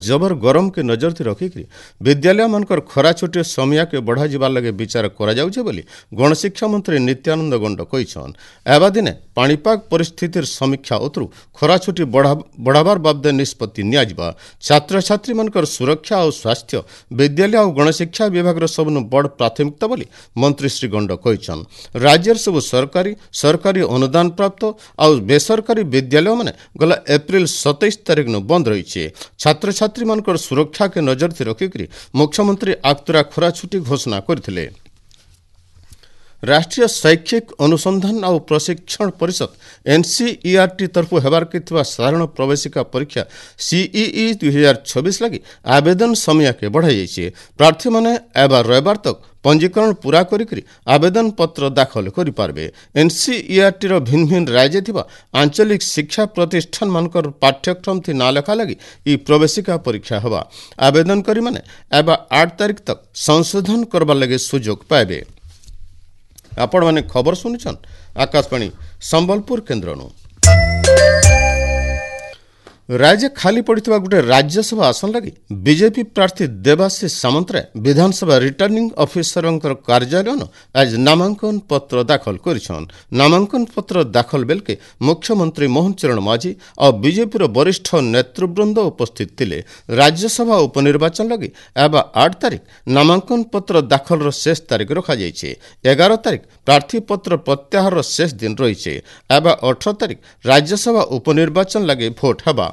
जबर गरम के नजर थी रखिक विद्यालय मानकर खरा छुट्टी समय के बढ़ा जिबार लगे विचार करा जाउछे बोली गणशिक्षा मंत्री नित्यानंद गंड कहिछन। एबा दिने पाणीपाग परिस्थितिर समीक्षा उतरु खरा छुट्टी बढ़ाबार बाबदे निष्पत्ति नियाजिबा। छात्र छात्री मानकर सुरक्षा और स्वास्थ्य विद्यालय और गणशिक्षा विभाग सबनु बड़ प्राथमिकता बोली मंत्री श्री गंड कहिछन। राज्यर सब सरकारी अनुदान प्राप्त और बेसरकारी विद्यालय माने गला एप्रिल 27 तारिख नु बंद रही। छात्र छात्री मानकर सुरक्षा के नजर थी रखिक मुख्यमंत्री आक्तुरा खरा छुट्टी घोषणा करथिले। राष्ट्रीय शैक्षिक अनुसंधान और प्रशिक्षण परिषद एनसीईआरटी तरफ हेबार के साधारण प्रवेशिका परीक्षा सीईई 2026 लगी आवेदन समय के बढ़ाई। प्रार्थी माने एबा रविवार तक पंजीकरण पूरा करी आवेदन पत्र दाखल करें। एनसीईआरटी भिन्न भिन्न राज्य थिबा आंचलिक शिक्षा प्रतिष्ठान मानकर पाठ्यक्रम थी ना लेखा लगी ई प्रवेशिका परीक्षा हवा। आवेदनकारी माने एबा 8 तारिख तक संशोधन करबा लगे सुजोग पाइबे। आपण माने खबर सुनिछन आकाशवाणी संबलपुर केन्द्रनु। राज्य खाली पड़ता गोटे राज्यसभा आसन लगी बीजेपी प्रार्थी देवाशीष सामंतराय विधानसभा रिटर्निंग ऑफिसर कार्यालय आज नामांकन पत्र दाखल करिछन। नामांकन पत्र दाखल बेलके मुख्यमंत्री मोहन चरण माझी और बीजेपी वरिष्ठ नेतृवृंद उपस्थित थिले। राज्यसभा उपनिर्वाचन लगी एबा 8 तारिख नामांकन पत्र दाखल शेष तारिख रखा जाइछे। 11 तारिख प्रार्थी पत्र प्रत्याहार शेष दिन रही। एबा 18 तारिख राज्यसभा उपनिर्वाचन लगे भोट हवा।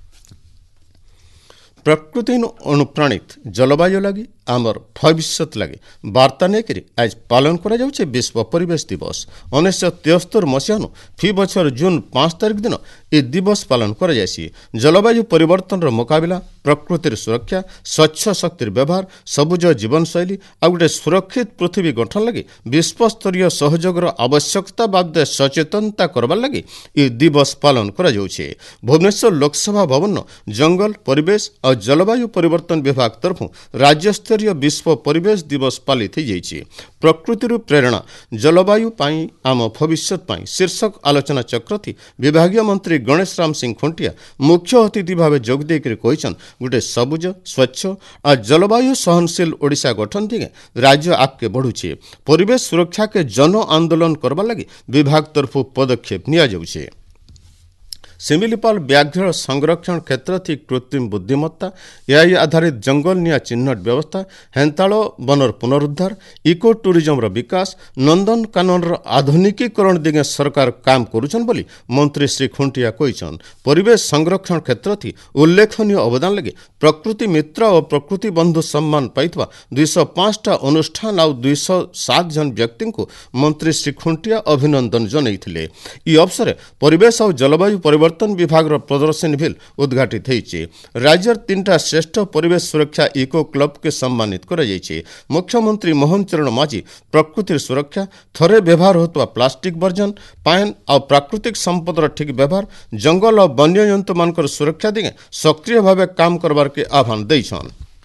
प्रकृति अनुप्राणित जलवायु लगी आमर भविष्य लगे वार्ता नेकरी आज पालन करा जाउछे विश्व परिवेश दिवस। 1973 मसीहानु फी बछर जून 5 तारिख दिन ए दिवस पालन करा जायसी। जलवायु परिवर्तन मुकाबला प्रकृतिर सुरक्षा स्वच्छ शक्तिर व्यवहार सबुज जीवन शैली आ गोटे सुरक्षित पृथ्वी गठन लगी विश्व स्तरीय सहयोगर आवश्यकता बाबदे सचेतनता करबार लगी ए दिवस पालन करा जाउछे। भुवनेश्वर लोकसभा भवन जंगल परिवेश और जलवायु परिवर्तन विभाग तरफ राज्य स्तरीय विश्व परिवेश दिवस पालित हो। प्रकृति प्रेरणा जलवायु पाई आम भविष्य पाई शीर्षक आलोचना चक्र थी विभागीय मंत्री गणेश राम सिंह खुंटिया मुख्य अतिथि भाव जोगदे गोटे सबुज स्वच्छ और जलवायु सहनशील ओडिशा गठन दिगे राज्य आगे बढ़ुचे। परिवेश सुरक्षा के जन आंदोलन करबा लगी विभाग तरफ पदक्षेप निया जाउछे। सिमिलीपाल व्याघ्र संरक्षण क्षेत्र थी कृत्रिम बुद्धिमत्ता एआई आधारित जंगल निया चिन्हट व्यवस्था हेन्ताल बनर पुनरुद्धार इको टूरिज्म विकास नंदन कानन आधुनिकीकरण दिगे सरकार काम करुछन बोली मंत्री श्री खुंटिया कहिछन। परिवेश संरक्षण क्षेत्र थी उल्लेखनीय अवदान लगे प्रकृति मित्र और प्रकृति बंधु सम्मान पाइथवा 205 अनुष्ठान और 207 जन व्यक्ति को मंत्री श्री खुंटिया अभिनंदन जनइथिले। ई अवसर परिवेश और जलवायु परिवर्तन विभाग प्रदर्शनी भी उद्घाटित होइछे। राज्यर 3टा श्रेष्ठ परिवेश सुरक्षा इको क्लब के सम्मानित करा जाइछे। मुख्यमंत्री मोहन चरण माझी प्रकृति सुरक्षा थरे व्यवहार होता प्लास्टिक वर्जन पायन और प्राकृतिक संपदर ठीक व्यवहार जंगल और वन्य जंतु मानकर सुरक्षा दिगे सक्रिय भाव काम करबार के आह्वान दैछन।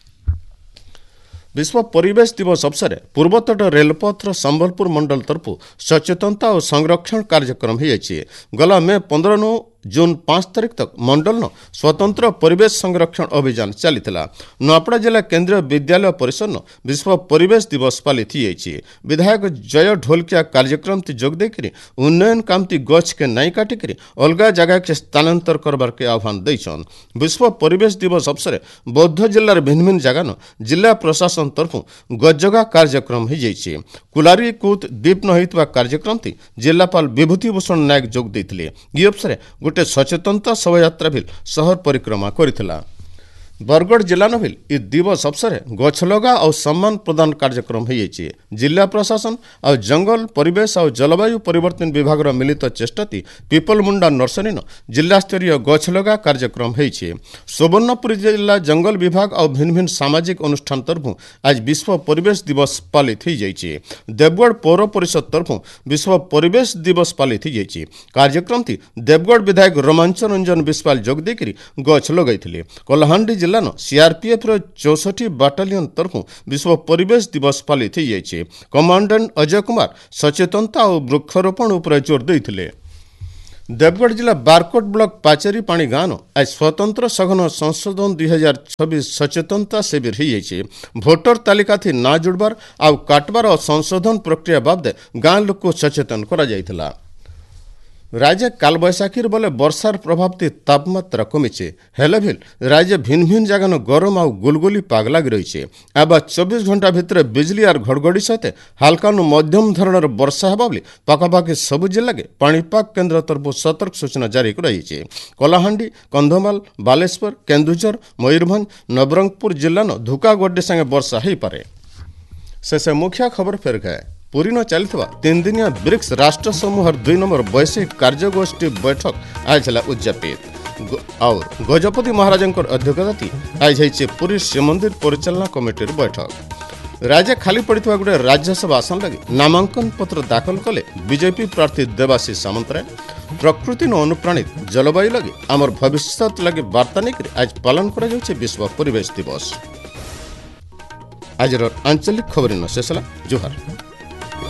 विश्व परिवेश दिवस अवसर पूर्वतट रेलपथर संबलपुर मंडल तरफ सचेतनता और संरक्षण कार्यक्रम हो गला मे 15 नु जून 5 तारिख तक मंडल न स्वतंत्र परिवेश संरक्षण अभियान चलीथिला। नुआपड़ा जिला केंद्रीय विद्यालय परिसर न विश्व परिवेश दिवस पालित होइछि। विधायक जय ढोलकिया कार्यक्रम ती जोग देकरी उन्नयन काम ती गछ के नाई काटिकरी अलगा जगह के स्थानांतर करबार के आह्वान दैछन। विश्व परिवेश दिवस अवसर बौद्ध जिलार भिन्न भिन्न जगह न जिला प्रशासन तरफ गजगा कार्यक्रम हो जाइछि। कुलारी कूत दीप न होइतबा कार्यक्रम ती जिलापाल विभूति भूषण नायक जोग दैथिले। ई अवसर गोटे सचेतनता शोभायात्रा भी शहर परिक्रमा करिथिला। बरगढ़ जिला न इ दिवस अवसर गछ लगा और सम्मान प्रदान कार्यक्रम हो जिला प्रशासन और जंगल परिवेश और जलवायु परिवर्तन विभाग मिलित चेष्टा पीपल मुंडा नर्सरी न जिला स्तरीय गछ लगा कार्यक्रम हो। सुवर्णपुर जिला जंगल विभाग और भिन्न भिन्न सामाजिक अनुष्ठान तरफ आज विश्व परिवेश दिवस पालित हो जाइए। देवगढ़ पौर परिषद तरफ विश्व परिवेश दिवस पालित हो जाइए। कार्यक्रम थी देवगढ़ विधायक रोमांचन रंजन विश्वाल जोग देकरी गछ लगाई। कलाहांडी जिला सीआरपीएफ 64 बाटालियन तरफ विश्व परिवेश दिवस पालित हो। कमांडेंट अजय कुमार सचेतनता और वृक्षारोपण उपर जोर देते। देवगढ़ जिला बारकोट ब्लॉक पाचेरी पानी गाँव आज स्वतंत्र सघन संशोधन 2026 सचेतनता शिविर हो भोटर तालिका थी ना जुड़बार आउ काटबार और संशोधन प्रक्रिया बाबदे गाँ लोक को सचेतन करा जायथिला। राज्य कालबैशाखीर बोले वर्षार प्रभाव थी तापमात्रा कमीचे हेले भी राज्य भिन्न भिन्न जगह गरम आउ गुलगुली पाग लगी रही है। 24 घंटा भितर बिजली और घड़घड़ी सहित हालका मध्यम धरणर वर्षा हेबा बोली पाखापाखि सबु जिले के पाणीपाग केन्द्र तरफ सतर्क सूचना जारी कराई। कलाहांडी कंधमाल बालेश्वर केन्दुझर मयूरभंज नवरंगपुर जिल्लार धुकागड्डी संगे वर्षा हो पारे। शेष मुख्य खबर फेर गए पुरी न चलता 3 दिनिया ब्रिक्स राष्ट्र समूह 2 नंबर वैश्विक कार्यगोष्ठी बैठक आज उद्यापित और गजपति महाराज अध्यक्षता थी आज है पुरी श्रीमंदिर परिचालना कमिटी बैठक। राज्य खाली पड़ता गोटे राज्यसभा आसन लगे नामांकन पत्र दाखल कले बीजेपी प्रार्थी देवाशीष सामंतराय। प्रकृति अनुप्राणित जलवायु लगे आमर भविष्य लगे वार्ता नहीं आज पालन कर विश्व परिवेश दिवस। आज आंचलिक खबर न शेष जुहार।